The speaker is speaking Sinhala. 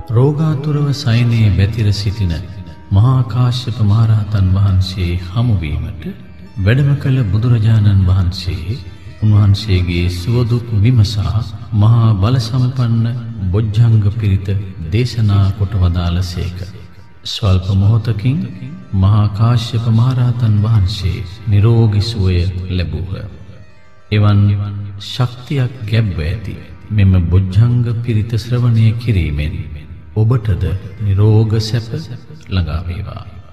රෝගාතුරව සයනයේ බැතිර සිටින මහා කාශ්‍යප මහරහතන් වහන්සේ හමුවීමට වැඩම කළ බුදුරජාණන් වහන්සේ උන්වහන්සේගේ සුවදුක් විමසා මහා බල සම්පන්න බොජ්ජංග පිරිත දේශනා කොට වදාළසේක. ස්වල්ප මොහොතකින් මහා කාශ්‍යප මහරහතන් වහන්සේ නිරෝගී සුවය ලැබුහ. එවන් ශක්තියක් ගැබ්ව ඇති මෙම බොජ්ජංග පිරිත ශ්‍රවණය කිරීමෙන් ඔබටද නිරෝග සැප ළඟා වේවා.